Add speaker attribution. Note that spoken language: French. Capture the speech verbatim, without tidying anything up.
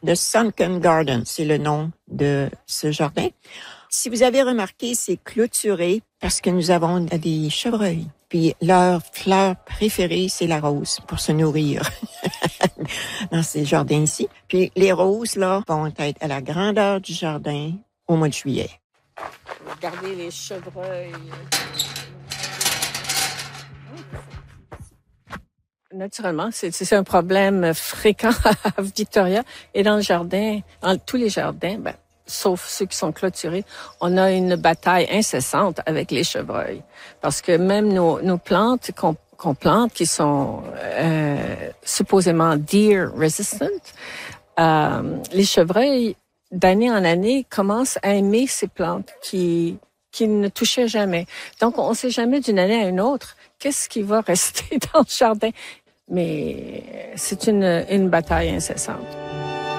Speaker 1: The Sunken Garden, c'est le nom de ce jardin. Si vous avez remarqué, c'est clôturé parce que nous avons des chevreuils. Puis leur fleur préférée, c'est la rose pour se nourrir dans ces jardins ici. Puis les roses, là, vont être à la grandeur du jardin au mois de juillet.
Speaker 2: Regardez les chevreuils. Naturellement, c'est, c'est un problème fréquent à Victoria et dans le jardin, dans tous les jardins, ben, sauf ceux qui sont clôturés, on a une bataille incessante avec les chevreuils. Parce que même nos, nos plantes qu'on, qu'on plante, qui sont euh, supposément deer resistant, euh, les chevreuils, d'année en année, commencent à aimer ces plantes qui, qui ne touchaient jamais. Donc, on ne sait jamais d'une année à une autre qu'est-ce qui va rester dans le jardin. Mais c'est une, une bataille incessante.